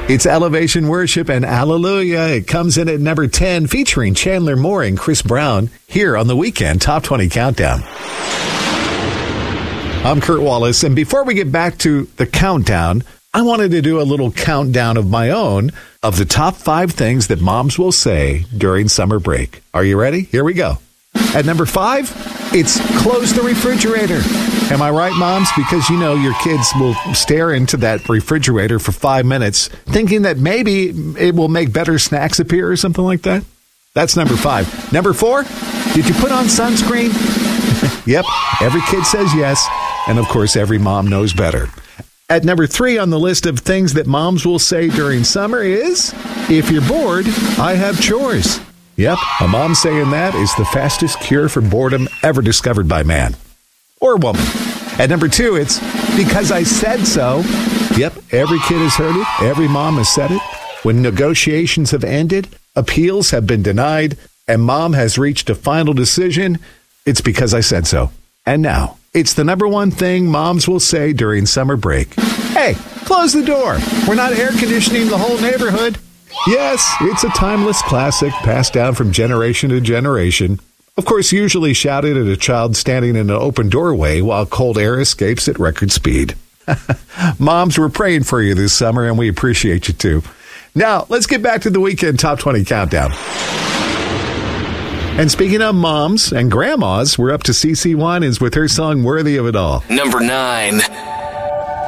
It's Elevation Worship and Hallelujah. It comes in at number 10, featuring Chandler Moore and Chris Brown here on the Weekend Top 20 Countdown. I'm Kurt Wallace, and before we get back to the countdown, I wanted to do a little countdown of my own of the top 5 things that moms will say during summer break. Are you ready? Here we go. At number 5, it's close the refrigerator. Am I right, moms? Because you know your kids will stare into that refrigerator for 5 minutes thinking that maybe it will make better snacks appear or something like that. That's number 5. Number 4, did you put on sunscreen? Yep, every kid says yes. And of course, every mom knows better. At number 3 on the list of things that moms will say during summer is, if you're bored, I have chores. Yep, a mom saying that is the fastest cure for boredom ever discovered by man. Or woman. At number 2, it's because I said so. Yep, every kid has heard it. Every mom has said it. When negotiations have ended, appeals have been denied, and mom has reached a final decision, it's because I said so. And now, it's the number 1 thing moms will say during summer break. Hey, close the door. We're not air conditioning the whole neighborhood. Yes, it's a timeless classic passed down from generation to generation. Of course, usually shouted at a child standing in an open doorway while cold air escapes at record speed. Moms, we're praying for you this summer, and we appreciate you too. Now, let's get back to the Weekend Top 20 Countdown. And speaking of moms and grandmas, we're up to CeCe Winans with her song Worthy of It All. Number 9.